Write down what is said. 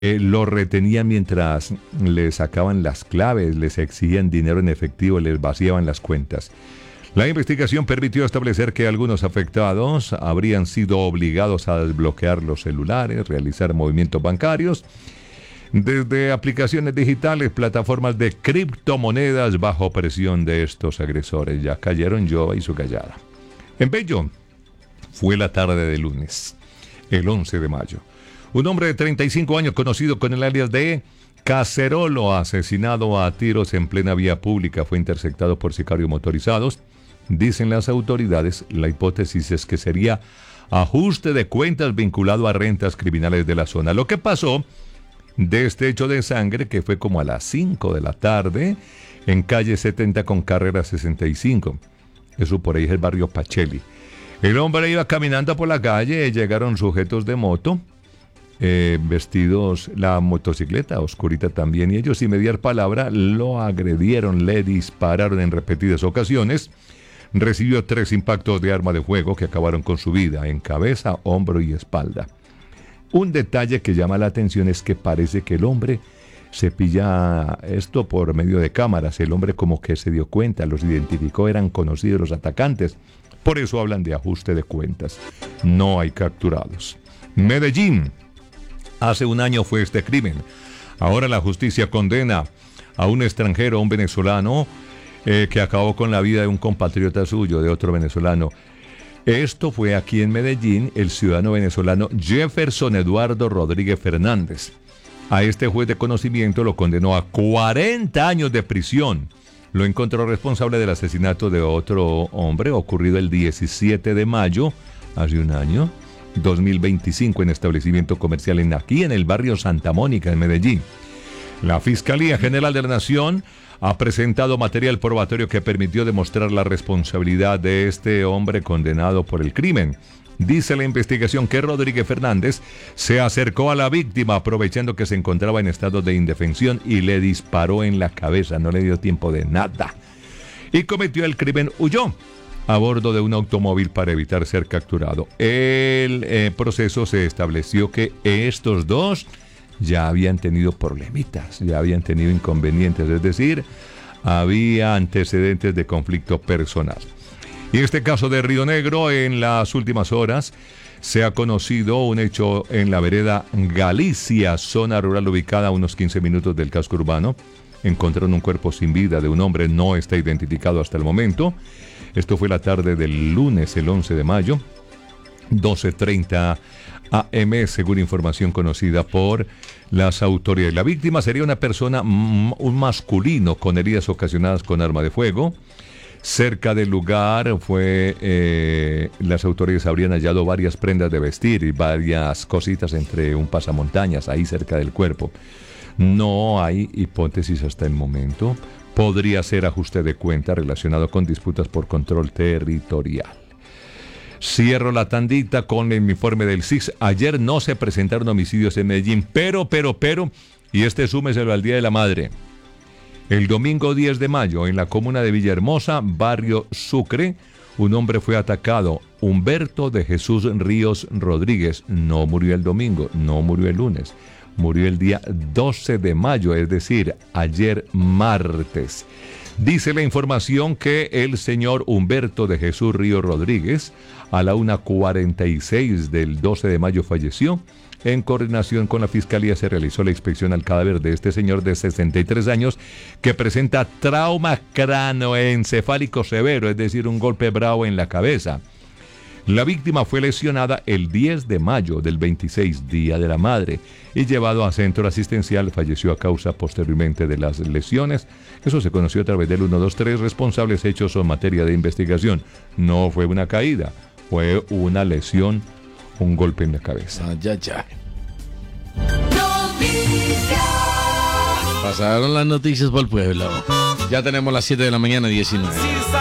Lo retenían mientras les sacaban las claves, les exigían dinero en efectivo, les vaciaban las cuentas. La investigación permitió establecer que algunos afectados habrían sido obligados a desbloquear los celulares, realizar movimientos bancarios, desde aplicaciones digitales, plataformas de criptomonedas bajo presión de estos agresores. Ya cayeron Yoba y su callada. En Bello, fue la tarde de lunes, el 11 de mayo. Un hombre de 35 años, conocido con el alias de Cacerolo, asesinado a tiros en plena vía pública, fue interceptado por sicarios motorizados. Dicen las autoridades, la hipótesis es que sería ajuste de cuentas vinculado a rentas criminales de la zona. Lo que pasó de este hecho de sangre, que fue como a las 5 de la tarde, en calle 70 con carrera 65. Eso por ahí es el barrio Pacheli. El hombre iba caminando por la calle, llegaron sujetos de moto, vestidos, la motocicleta oscurita también, y ellos sin mediar palabra lo agredieron, le dispararon en repetidas ocasiones. Recibió 3 impactos de arma de fuego que acabaron con su vida, en cabeza, hombro y espalda. Un detalle que llama la atención es que parece que el hombre se pilla esto por medio de cámaras. El hombre como que se dio cuenta, los identificó, eran conocidos los atacantes. Por eso hablan de ajuste de cuentas. No hay capturados. Medellín. Hace un año fue este crimen. Ahora la justicia condena a un extranjero, a un venezolano, que acabó con la vida de un compatriota suyo, de otro venezolano. Esto fue aquí en Medellín. El ciudadano venezolano Jefferson Eduardo Rodríguez Fernández. A este juez de conocimiento lo condenó a 40 años de prisión. Lo encontró responsable del asesinato de otro hombre ocurrido el 17 de mayo, hace un año, 2025, en establecimiento comercial aquí en el barrio Santa Mónica, en Medellín. La Fiscalía General de la Nación ha presentado material probatorio que permitió demostrar la responsabilidad de este hombre condenado por el crimen. Dice la investigación que Rodríguez Fernández se acercó a la víctima aprovechando que se encontraba en estado de indefensión y le disparó en la cabeza, no le dio tiempo de nada. Y cometió el crimen, huyó a bordo de un automóvil para evitar ser capturado. El proceso se estableció que estos dos ya habían tenido problemitas, ya habían tenido inconvenientes, es decir, había antecedentes de conflicto personal. Y este caso de Río Negro, en las últimas horas, se ha conocido un hecho en la vereda Galicia, zona rural ubicada a unos 15 minutos del casco urbano. Encontraron un cuerpo sin vida de un hombre, no está identificado hasta el momento. Esto fue la tarde del lunes, el 11 de mayo, 12:30 AM, según información conocida por las autoridades. La víctima sería una persona, un masculino, con heridas ocasionadas con arma de fuego. Cerca del lugar las autoridades habrían hallado varias prendas de vestir y varias cositas entre un pasamontañas ahí cerca del cuerpo. No hay hipótesis hasta el momento. Podría ser ajuste de cuenta relacionado con disputas por control territorial. Cierro la tandita con el informe del CIS. Ayer no se presentaron homicidios en Medellín, pero, y súmeselo al Día de la Madre. El domingo 10 de mayo, en la comuna de Villahermosa, barrio Sucre, un hombre fue atacado. Humberto de Jesús Ríos Rodríguez no murió el domingo, no murió el lunes, murió el día 12 de mayo, es decir, ayer martes. Dice la información que el señor Humberto de Jesús Ríos Rodríguez, a la 1:46 del 12 de mayo falleció. En coordinación con la Fiscalía se realizó la inspección al cadáver de este señor de 63 años que presenta trauma cráneoencefálico severo, es decir, un golpe bravo en la cabeza. La víctima fue lesionada el 10 de mayo del 26, Día de la Madre, y llevado a centro asistencial. Falleció a causa posteriormente de las lesiones. Eso se conoció a través del 123. Responsables hechos son materia de investigación. No fue una caída, fue una lesión, un golpe en la cabeza. Ya. Pasaron las noticias por el pueblo. Ya tenemos las 7 de la mañana, 19.